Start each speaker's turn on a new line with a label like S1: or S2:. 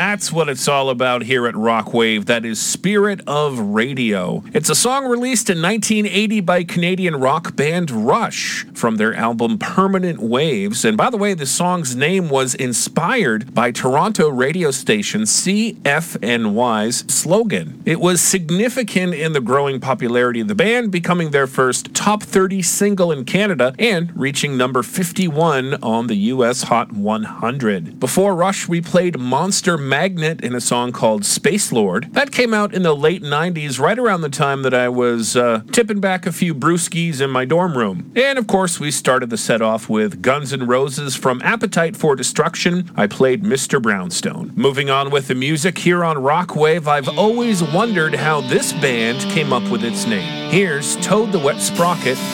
S1: That's what it's all about here at Rockwave. That is Spirit of Radio. It's a song released in 1980 by Canadian rock band Rush from their album Permanent Waves. And by the way, the song's name was inspired by Toronto radio station CFNY's slogan. It was significant in the growing popularity of the band, becoming their first top 30 single in Canada and reaching number 51 on the US Hot 100. Before Rush, we played Monster Magnet in a song called Space Lord. That came out in the late 90s, right around the time that I was tipping back a few brewskis in my dorm room. And of course, we started the set off with Guns N' Roses from Appetite for Destruction. I played Mr. Brownstone. Moving on with the music here on Rockwave, I've always wondered how this band came up with its name. Here's Toad the Wet Sprocket